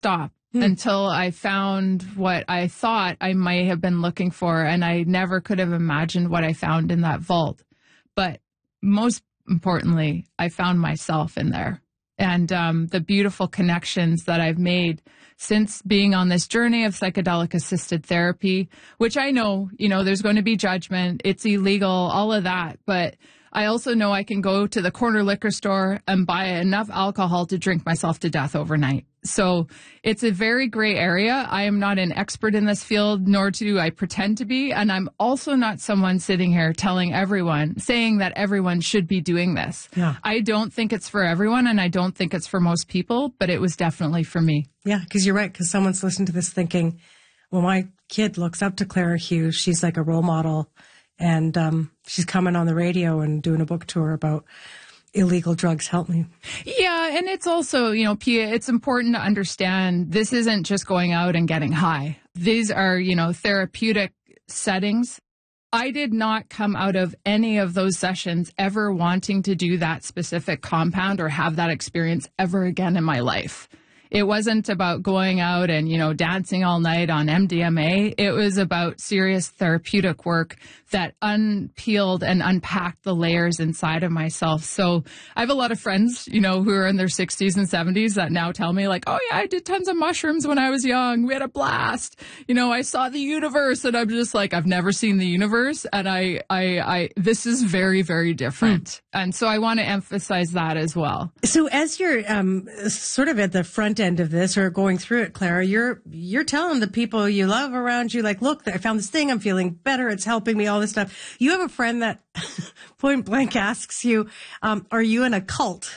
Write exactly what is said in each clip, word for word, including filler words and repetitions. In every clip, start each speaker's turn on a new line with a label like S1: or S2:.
S1: stop
S2: Hmm.
S1: until I found what I thought I might have been looking for. And I never could have imagined what I found in that vault. But most importantly, I found myself in there. And um, the beautiful connections that I've made since being on this journey of psychedelic assisted therapy, which I know, you know, there's going to be judgment, it's illegal, all of that. But I also know I can go to the corner liquor store and buy enough alcohol to drink myself to death overnight. So it's a very gray area. I am not an expert in this field, nor do I pretend to be. And I'm also not someone sitting here telling everyone, saying that everyone should be doing this.
S2: Yeah.
S1: I don't think it's for everyone, and I don't think it's for most people, but it was definitely for me.
S2: Yeah, because you're right, because someone's listening to this thinking, well, my kid looks up to Clara Hughes. She's like a role model. And um, she's coming on the radio and doing a book tour about illegal drugs. Help me.
S1: Yeah. And it's also, you know, Pia, it's important to understand this isn't just going out and getting high. These are, you know, therapeutic settings. I did not come out of any of those sessions ever wanting to do that specific compound or have that experience ever again in my life. It wasn't about going out and, you know, dancing all night on M D M A. It was about serious therapeutic work that unpeeled and unpacked the layers inside of myself. So I have a lot of friends, you know, who are in their sixties and seventies that now tell me like, oh yeah, I did tons of mushrooms when I was young. We had a blast. You know, I saw the universe, and I'm just like, I've never seen the universe. And I, I, I, this is very, very different. Mm. And so I want to emphasize that as well.
S2: So as you're um, sort of at the front end of this or going through it, Clara, you're you're telling the people you love around you, like, look, I found this thing, I'm feeling better, it's helping me, all this stuff. You have a friend that point blank asks you, um, are you in a cult?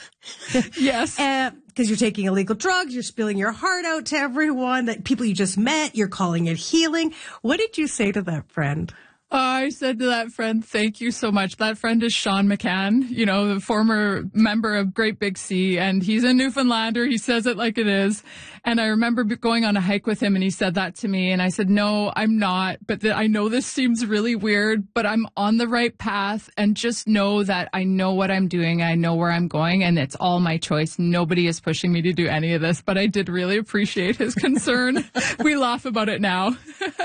S1: Yes.
S2: uh, because you're taking illegal drugs, you're spilling your heart out to everyone, that people you just met, you're calling it healing. What did you say to that friend?
S1: I said to that friend, thank you so much. That friend is Sean McCann, you know, the former member of Great Big Sea, and he's a Newfoundlander. He says it like it is. And I remember going on a hike with him, and he said that to me. And I said, no, I'm not. But th- I know this seems really weird, but I'm on the right path. And just know that I know what I'm doing. I know where I'm going, and it's all my choice. Nobody is pushing me to do any of this, but I did really appreciate his concern. We laugh about it now.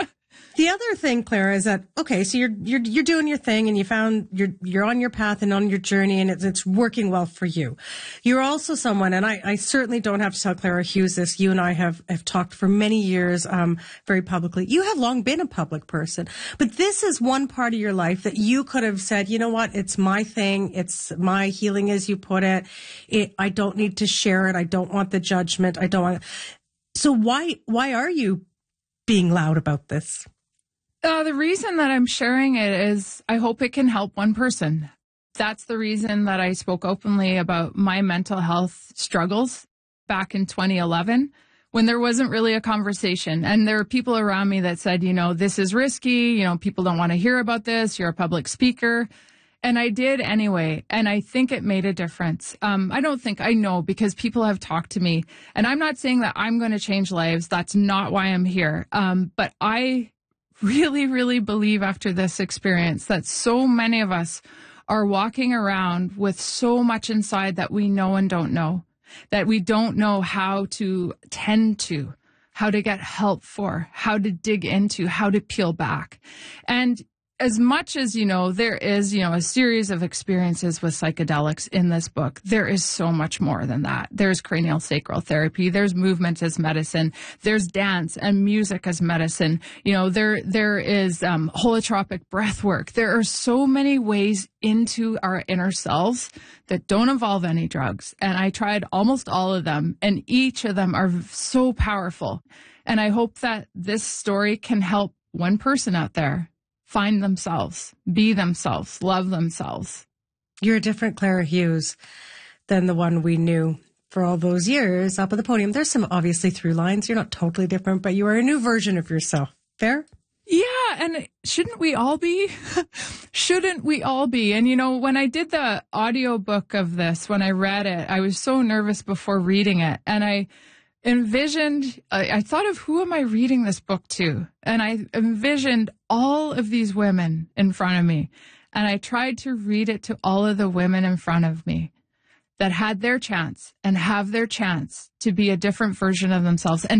S2: The other thing, Clara, is that, okay, so you're, you're, you're doing your thing and you found you're, you're on your path and on your journey, and it's, it's working well for you. You're also someone, and I, I certainly don't have to tell Clara Hughes this. You and I have, have talked for many years, um, very publicly. You have long been a public person, but this is one part of your life that you could have said, you know what? It's my thing. It's my healing, as you put it. It, I don't need to share it. I don't want the judgment. I don't want. So why, why are you being loud about this?
S1: Uh, the reason that I'm sharing it is I hope it can help one person. That's the reason that I spoke openly about my mental health struggles back in twenty eleven, when there wasn't really a conversation. And there were people around me that said, you know, this is risky. You know, people don't want to hear about this. You're a public speaker. And I did anyway. And I think it made a difference. Um, I don't think I know, because people have talked to me, and I'm not saying that I'm going to change lives. That's not why I'm here. Um, but I really, really believe after this experience that so many of us are walking around with so much inside that we know and don't know, that we don't know how to tend to, how to get help for, how to dig into, how to peel back. And as much as, you know, there is, you know, a series of experiences with psychedelics in this book, there is so much more than that. There's cranial sacral therapy. There's movement as medicine. There's dance and music as medicine. You know, there, there is, um, holotropic breath work. There are so many ways into our inner selves that don't involve any drugs. And I tried almost all of them, and each of them are so powerful. And I hope that this story can help one person out there find themselves, be themselves, love themselves.
S2: You're a different Clara Hughes than the one we knew for all those years up at the podium. There's some obviously through lines. You're not totally different, but you are a new version of yourself. Fair?
S1: Yeah, and shouldn't we all be? Shouldn't we all be? And, you know, when I did the audiobook of this, when I read it, I was so nervous before reading it. And I envisioned, I, I thought of, who am I reading this book to? And I envisioned all of these women in front of me. And I tried to read it to all of the women in front of me. that had their chance and have their chance to be a different version of themselves. And